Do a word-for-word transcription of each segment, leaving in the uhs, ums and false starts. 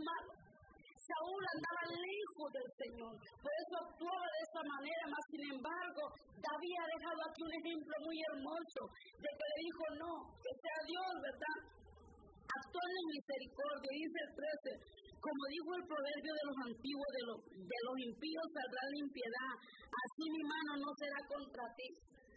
malo. Saúl andaba lejos del Señor, por eso actuaba de esa manera. Mas sin embargo, David ha dejado aquí un ejemplo muy hermoso de que le dijo no, que sea Dios, ¿verdad? Actúa en misericordia. Dice el trece, como dijo el proverbio de los antiguos, de los, de los impíos saldrá la impiedad, así mi mano no será contra ti.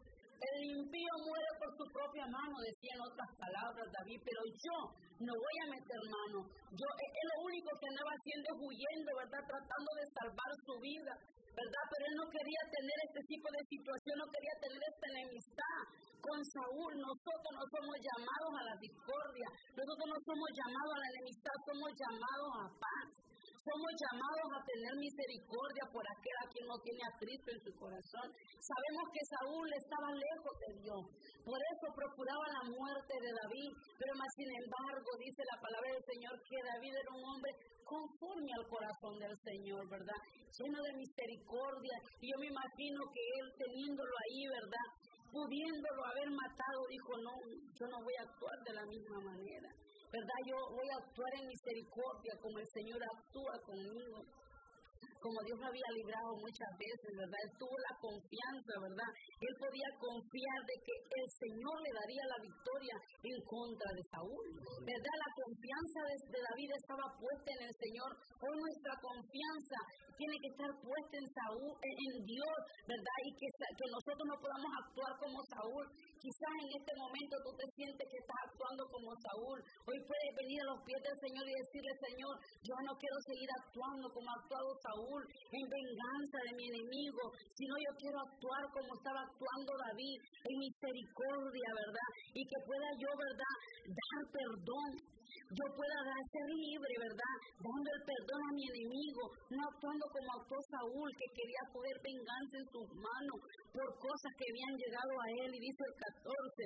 El impío muere por su propia mano, decía en otras palabras David, pero yo no voy a meter mano. Yo, es lo único que andaba haciendo es huyendo, ¿verdad? Tratando de salvar su vida, ¿verdad? Pero él no quería tener este tipo de situación, no quería tener esta enemistad con Saúl. Nosotros no somos llamados a la discordia, nosotros no somos llamados a la enemistad, somos llamados a paz. Somos llamados a tener misericordia por aquel a quien no tiene a Cristo en su corazón. Sabemos que Saúl estaba lejos de Dios, por eso procuraba la muerte de David, pero más sin embargo dice la palabra del Señor que David era un hombre conforme al corazón del Señor, ¿verdad? Lleno de misericordia, y yo me imagino que él teniéndolo ahí, ¿verdad? Pudiéndolo haber matado, dijo, no, yo no voy a actuar de la misma manera, ¿verdad? Yo voy a actuar en misericordia como el Señor actúa conmigo. Como Dios lo había librado muchas veces, ¿verdad? Él tuvo la confianza, ¿verdad? Él podía confiar de que el Señor le daría la victoria en contra de Saúl, ¿verdad? La confianza de, de David estaba puesta en el Señor. Hoy nuestra confianza tiene que estar puesta en Saúl, en, en Dios, ¿verdad? Y que, que nosotros no podamos actuar como Saúl. Quizás en este momento tú te sientes que estás actuando como Saúl. Hoy puedes venir a los pies del Señor y decirle, Señor, yo no quiero seguir actuando como ha actuado Saúl, en venganza de mi enemigo, sino yo quiero actuar como estaba actuando David, en misericordia, ¿verdad? Y que pueda yo, ¿verdad?, dar perdón. Yo pueda dar, ser libre, ¿verdad?, dando el perdón a mi enemigo, no actuando como actuó Saúl, que quería poder venganza en sus manos por cosas que habían llegado a él. Y dice el catorce,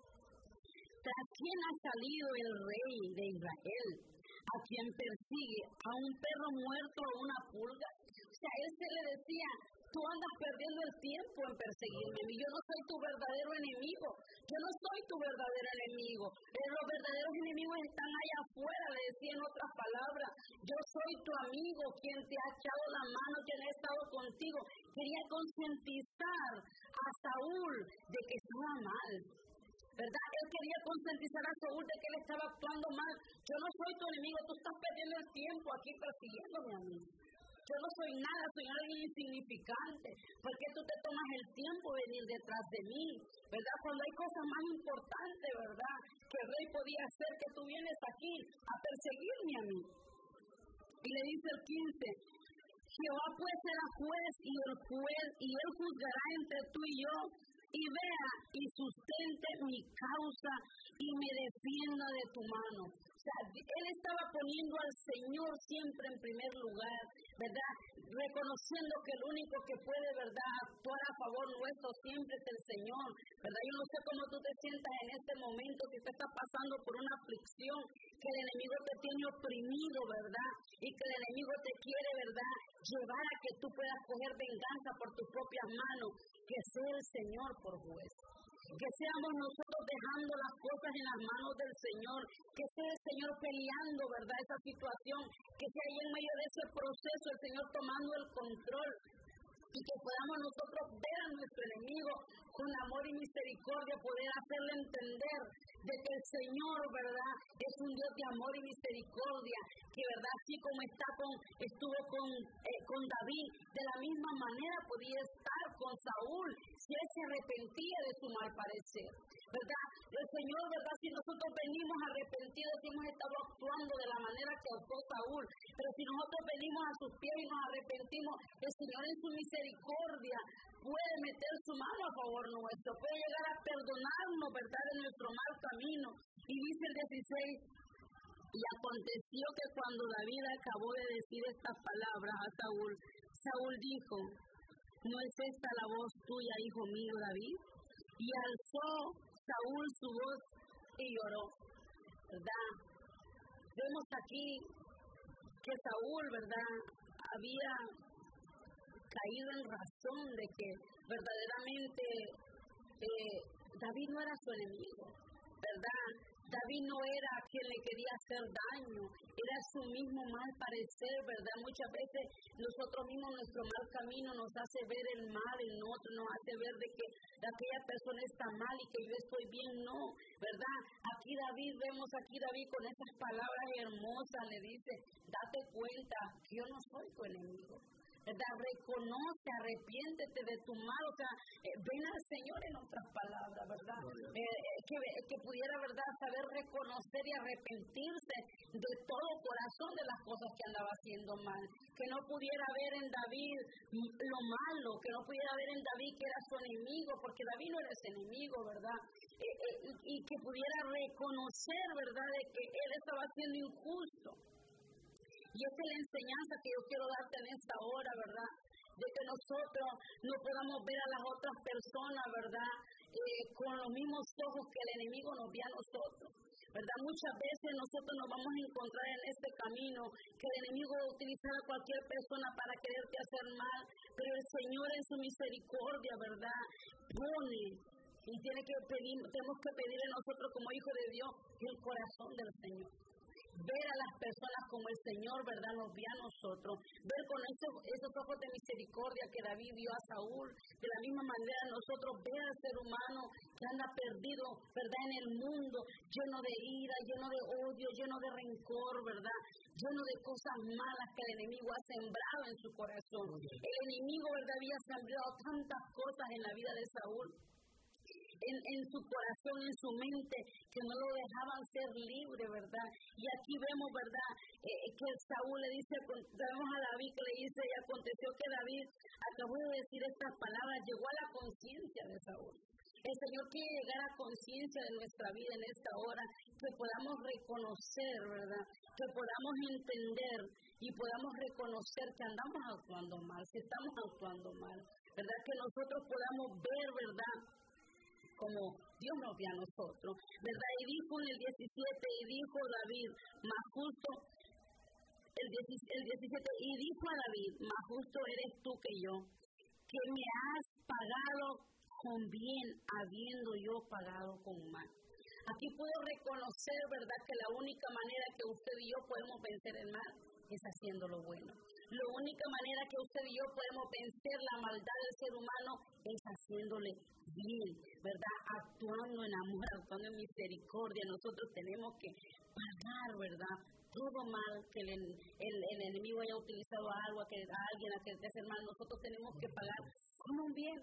¿tras quién ha salido el rey de Israel? ¿A quien persigue? ¿A un perro muerto o una pulga? O sea, él se le decía, tú andas perdiendo el tiempo en perseguirme, y yo no soy tu verdadero enemigo, yo no soy tu verdadero enemigo, pero los verdaderos enemigos están allá afuera, le decía en otras palabras, yo soy tu amigo, quien te ha echado la mano, quien ha estado contigo. Quería concientizar a Saúl de que estaba mal, ¿verdad? Él quería concientizar a Saúl de que él estaba actuando mal. Yo no soy tu enemigo, tú estás perdiendo el tiempo aquí persiguiéndome a mí. Yo no soy nada, soy alguien insignificante. ¿Por qué tú te tomas el tiempo de venir detrás de mí? ¿Verdad? Cuando hay cosas más importantes, ¿verdad?, que el rey podía hacer, que tú vienes aquí a perseguirme a mí. Y le dice el quince, Jehová pues será juez y el juez, y él juzgará entre tú y yo, y vea y sustente mi causa y me defienda de tu mano. O sea, él estaba poniendo al Señor siempre en primer lugar, ¿verdad? Reconociendo que el único que puede, ¿verdad?, actuar a favor nuestro siempre es el Señor, ¿verdad? Yo no sé cómo tú te sientas en este momento, si te estás pasando por una aflicción, que el enemigo te tiene oprimido, ¿verdad? Y que el enemigo te quiere, ¿verdad?, llevar a que tú puedas coger venganza por tus propias manos. Que sea el Señor por juez. Que seamos nosotros dejando las cosas en las manos del Señor, que sea el Señor peleando, ¿verdad?, esa situación, que sea ahí en medio de ese proceso el Señor tomando el control, y que podamos nosotros ver a nuestro enemigo con amor y misericordia, poder hacerle entender de que el Señor, ¿verdad?, es un Dios de amor y misericordia, que, ¿verdad?, así como está con, estuvo con, eh, con David, de la misma manera podía estar con Saúl, si él se arrepentía de su mal parecer, ¿verdad? El Señor, ¿verdad?, si nosotros venimos arrepentidos, si hemos estado actuando de la manera que actuó Saúl, pero si nosotros venimos a sus pies y nos arrepentimos, el Señor en su misericordia puede meter su mano a favor nuestro, puede llegar a perdonarnos, ¿verdad?, de nuestro mal camino. Y dice el dieciséis, y aconteció que cuando David acabó de decir estas palabras a Saúl, Saúl dijo, ¿no es esta la voz tuya, hijo mío David? Y alzó Saúl su voz y lloró, ¿verdad? Vemos aquí que Saúl, ¿verdad?, había caído en razón de que verdaderamente eh, David no era su enemigo, ¿verdad? David no era quien le quería hacer daño, era su mismo mal parecer, ¿verdad? Muchas veces nosotros mismos, nuestro mal camino nos hace ver el mal en otro, nos hace ver de que aquella persona está mal y que yo estoy bien, no, ¿verdad? Aquí David, vemos aquí David con esas palabras hermosas, le dice, date cuenta que yo no soy tu enemigo. ¿Verdad? Reconoce, arrepiéntete de tu mal, o sea, eh, ven al Señor en otras palabras, ¿verdad? Eh, que, que pudiera, ¿verdad?, saber reconocer y arrepentirse de todo corazón de las cosas que andaba haciendo mal, que no pudiera ver en David lo malo, que no pudiera ver en David que era su enemigo, porque David no era ese enemigo, ¿verdad? Eh, eh, y que pudiera reconocer, ¿verdad?, de que él estaba siendo injusto. Y esa es la enseñanza que yo quiero darte en esta hora, ¿verdad? De que nosotros no podamos ver a las otras personas, ¿verdad? Eh, con los mismos ojos que el enemigo nos ve a nosotros, ¿verdad? Muchas veces nosotros nos vamos a encontrar en este camino que el enemigo va a utilizar a cualquier persona para quererte hacer mal, pero el Señor en su misericordia, ¿verdad?, pone y tiene que pedir, tenemos que pedirle nosotros como hijos de Dios el corazón del Señor. Ver a las personas como el Señor, ¿verdad?, nos ve a nosotros. Ver con esos, esos ojos de misericordia que David vio a Saúl. De la misma manera nosotros ver al ser humano que anda perdido, ¿verdad?, en el mundo, lleno de ira, lleno de odio, lleno de rencor, ¿verdad?, lleno de cosas malas que el enemigo ha sembrado en su corazón. El enemigo, ¿verdad?, había sembrado tantas cosas en la vida de Saúl. En, en su corazón, en su mente, que no lo dejaban ser libre, ¿verdad? Y aquí vemos, ¿verdad?, eh, que Saúl le dice, vemos a David que le dice, y aconteció que David acabó de decir estas palabras, llegó a la conciencia de Saúl. El Señor quiere llegar a conciencia de nuestra vida en esta hora, que podamos reconocer, ¿verdad?, que podamos entender y podamos reconocer que andamos actuando mal, que estamos actuando mal, ¿verdad? Que nosotros podamos ver, ¿verdad?, como Dios nos ve a nosotros, ¿verdad? Y dijo en el diecisiete, y dijo David, más justo, el diecisiete, y dijo a David, más justo eres tú que yo, que me has pagado con bien, habiendo yo pagado con mal. Aquí puedo reconocer, ¿verdad?, que la única manera que usted y yo podemos vencer el mal es haciendo lo bueno. La única manera que usted y yo podemos vencer la maldad del ser humano es haciéndole bien, ¿verdad? Actuando en amor, actuando en misericordia. Nosotros tenemos que pagar, ¿verdad?, todo mal que el, el, el enemigo haya utilizado a algo, a, que, a alguien a que te hace mal. Nosotros tenemos que pagar con un bien.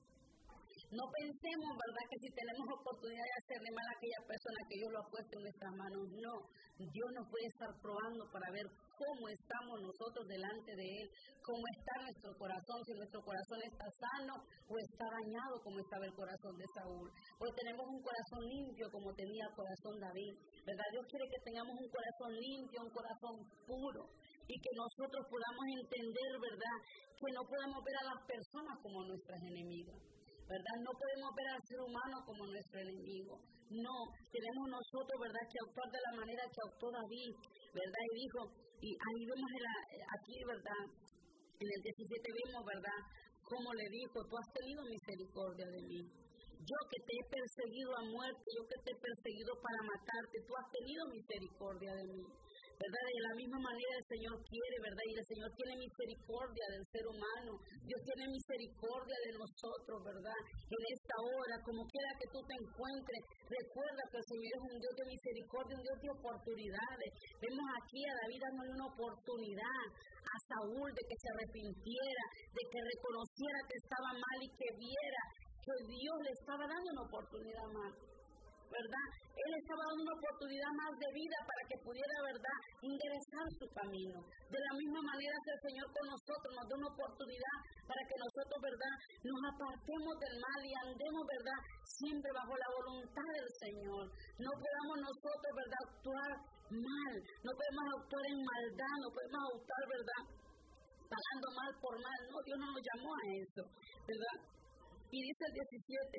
No pensemos, ¿verdad?, que si tenemos oportunidad de hacerle mal a aquella persona que Dios lo ha puesto en nuestras manos. No, Dios nos puede estar probando para ver cómo estamos nosotros delante de Él, cómo está nuestro corazón, si nuestro corazón está sano o está dañado como estaba el corazón de Saúl. Porque tenemos un corazón limpio como tenía el corazón David, ¿verdad? Dios quiere que tengamos un corazón limpio, un corazón puro, y que nosotros podamos entender, ¿verdad?, que no podemos ver a las personas como nuestras enemigas, ¿verdad? No podemos ver al ser humano como nuestro enemigo. No, tenemos nosotros, ¿verdad?, que actuar de la manera que actuó David, ¿verdad? Y dijo, y ahí vemos el, aquí, ¿verdad?, en el diecisiete vimos, ¿verdad?, cómo le dijo, tú has tenido misericordia de mí. Yo que te he perseguido a muerte, yo que te he perseguido para matarte, tú has tenido misericordia de mí, ¿verdad? De la misma manera el Señor quiere, ¿verdad? Y el Señor tiene misericordia del ser humano. Dios tiene misericordia de nosotros, ¿verdad? En esta hora, como quiera que tú te encuentres, recuerda que el Señor es un Dios de misericordia, un Dios de oportunidades. Vemos aquí a David dándole una oportunidad a Saúl de que se arrepintiera, de que reconociera que estaba mal y que viera que Dios le estaba dando una oportunidad más, ¿verdad? Él estaba dando una oportunidad más de vida para que pudiera, ¿verdad?, enderezar su camino. De la misma manera que el Señor con nosotros nos da una oportunidad para que nosotros, ¿verdad?, nos apartemos del mal y andemos, ¿verdad?, siempre bajo la voluntad del Señor. No podamos nosotros, ¿verdad?, actuar mal, no podemos actuar en maldad, no podemos actuar, ¿verdad?, pagando mal por mal. No, Dios no nos llamó a eso, ¿verdad? Y dice el diecisiete,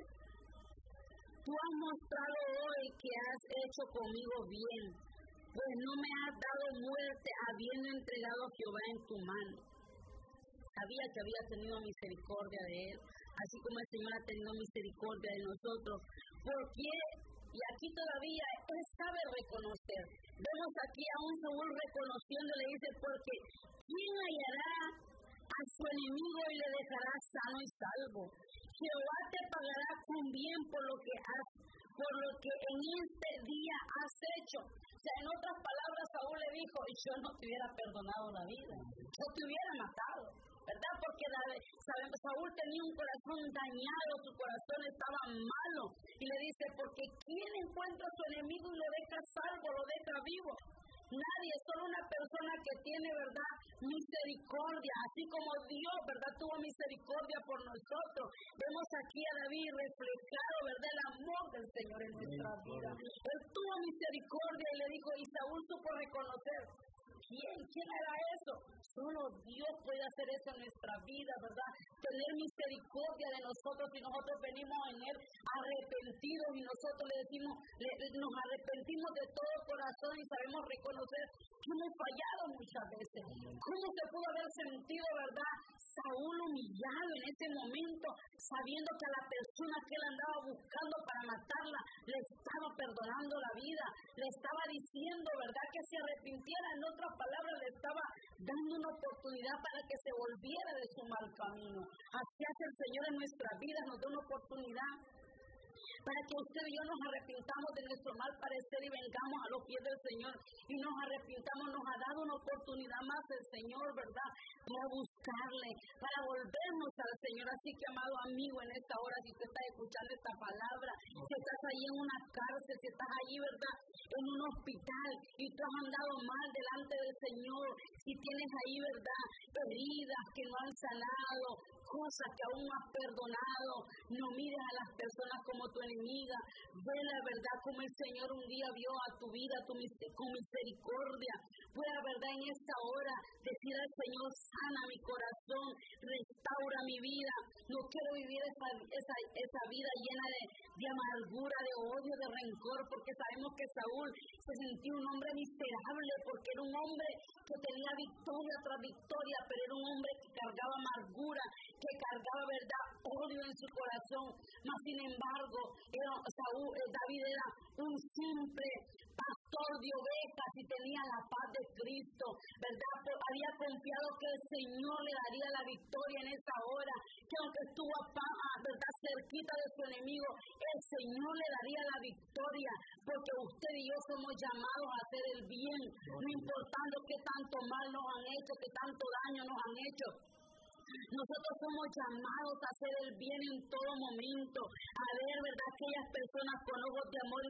tú has mostrado hoy que has hecho conmigo bien, pues no me has dado muerte habiendo entregado a Jehová en tu mano. Sabía que había tenido misericordia de él, así como el Señor ha tenido misericordia de nosotros. ¿Por qué Y aquí todavía él sabe reconocer. Vemos aquí a un Saúl reconociendo, le dice, porque ¿quién hallará a su enemigo y le dejará sano y salvo? Jehová te pagará con bien por lo que has, por lo que en este día has hecho. O sea, en otras palabras, Saúl le dijo, yo no te hubiera perdonado la vida, yo te hubiera matado, ¿verdad? Porque sabemos, Saúl tenía un corazón dañado, su corazón estaba malo, y le dice, porque ¿quién encuentra a su enemigo y lo deja salvo, lo deja vivo? Nadie, solo una persona que tiene, ¿verdad?, misericordia, así como Dios, ¿verdad?, tuvo misericordia por nosotros. Vemos aquí a David reflejado, ¿verdad?, el amor del Señor en nuestra vida. Él tuvo misericordia y le dijo, y Saúl supo reconocer, ¿quién? ¿Quién era eso? Solo Dios puede hacer eso en nuestra vida, ¿verdad? Tener misericordia de nosotros y nosotros venimos en Él arrepentidos y nosotros le decimos, le, nos arrepentimos de todo corazón y sabemos reconocer que hemos fallado muchas veces. ¿Cómo se pudo haber sentido, verdad, Saúl humillado en ese momento, sabiendo que a la persona que él andaba buscando para matarla, le estaba perdonando la vida, le estaba diciendo, verdad, que se arrepintiera? En otras palabras, le estaba dando una oportunidad para que se volviera de su mal camino. Así hace el Señor en nuestras vidas, nos da una oportunidad para que usted y yo nos arrepintamos de nuestro mal parecer y vengamos a los pies del Señor y nos arrepintamos. Nos ha dado una oportunidad más el Señor, ¿verdad?, para buscarle, para volvernos al Señor. Así que, amado amigo, en esta hora, si usted está escuchando esta palabra, si estás ahí en una cárcel, si estás allí, ¿verdad?, en un hospital y tú has andado mal delante del Señor, si tienes ahí, ¿verdad?, heridas que no han sanado, cosas que aún no has perdonado, no mires a las personas como tu enemiga, ve la verdad como el Señor un día vio a tu vida tu, con misericordia. Pueda, verdad, en esta hora decir al Señor, sana mi corazón, restaura mi vida, no quiero vivir esa, esa, esa vida llena de, de amargura, de odio, de rencor, porque sabemos que Saúl se sentía un hombre miserable, porque era un hombre que tenía victoria tras victoria, pero era un hombre que cargaba amargura, que cargaba, verdad, odio en su corazón. Mas sin embargo, era, Saúl, eh, David era un simple pastor de ovejas y tenía la paz de Cristo, ¿verdad? Pero había confiado que el Señor le daría la victoria en esa hora, que aunque estuvo, ¿verdad?, cerquita de su enemigo, el Señor le daría la victoria, porque usted y yo somos llamados a hacer el bien, no importando qué tanto mal nos han hecho, qué tanto daño nos han hecho. Nosotros somos llamados a hacer el bien en todo momento, a ver, ¿verdad?, aquellas personas con ojos de amor